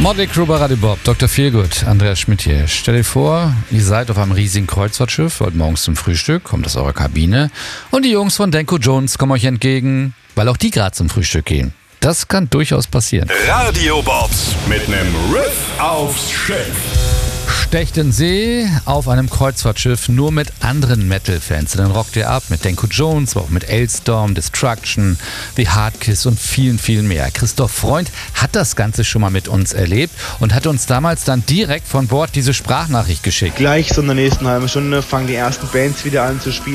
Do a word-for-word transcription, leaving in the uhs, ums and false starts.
Motley Crue bei Radio Bob, Doktor Feelgood, Andreas Schmidt hier. Stell dir vor, ihr seid auf einem riesigen Kreuzfahrtschiff, wollt morgens zum Frühstück, kommt aus eurer Kabine und die Jungs von Danko Jones kommen euch entgegen, weil auch die gerade zum Frühstück gehen. Das kann durchaus passieren. Radio Bob mit nem Riff aufs Schiff. Stecht in See auf einem Kreuzfahrtschiff nur mit anderen Metal-Fans. Dann rockt ihr ab mit Danko Jones, aber auch mit Alestorm, Destruction, The Hardkiss und vielen, vielen mehr. Christoph Freund hat das Ganze schon mal mit uns erlebt und hat uns damals dann direkt von Bord diese Sprachnachricht geschickt. Gleich so in der nächsten halben Stunde fangen die ersten Bands wieder an zu spielen.